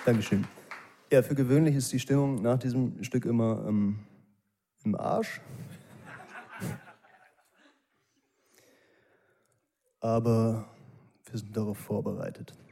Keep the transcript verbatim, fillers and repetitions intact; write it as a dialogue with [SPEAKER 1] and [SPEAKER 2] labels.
[SPEAKER 1] Dankeschön. Ja, für gewöhnlich ist die Stimmung nach diesem Stück immer ähm, im Arsch. Aber wir sind darauf vorbereitet.